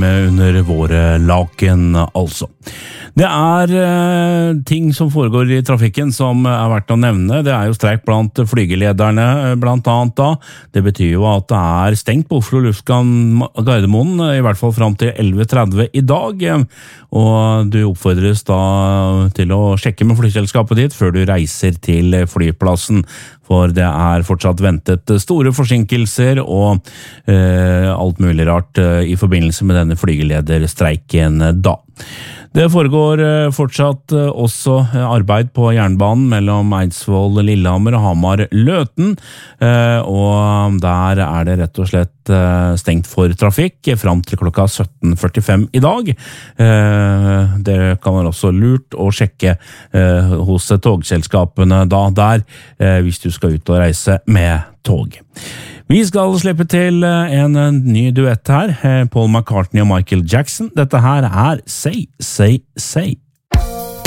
hjemme under våre laken, altså. Det ting som foregår i trafikken som verdt å nevne. Det jo streik blant flygelederne, blant annet da. Det betyr jo at det stengt på Oslo Lufthavn Gardermoen, i hvert fall fram til 11:30 i dag. Og du oppfordres da til å sjekke med flyselskapet ditt før du reiser til flyplassen. For det fortsatt ventet store forsinkelser og alt mulig rart i forbindelse med denne flygelederstreiken da. Det foregår fortsatt også arbeid på jernbanen mellom Eidsvoll, Lillehammer og Hamar-Løten, og der det rett og slett stengt for trafikk fram til klokka 17:45 i dag. Det kan være også lurt å sjekke hos togselskapene da der, hvis du skal ut og reise med tog. Vi skal slippe til en ny duett her, Paul McCartney og Michael Jackson. Dette her Say, Say, Say.